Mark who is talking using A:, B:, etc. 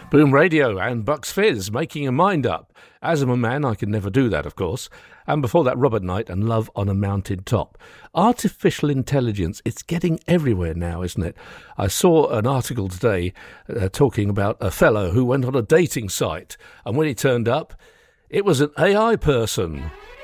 A: Boom Radio and Bucks Fizz, Making Your Mind Up. As I'm a man, I can never do that, of course. And before that, Robert Knight and Love on a Mountain Top. Artificial intelligence, it's getting everywhere now, isn't it? I saw an article today talking about a fellow who went on a dating site, and when he turned up, it was an AI person.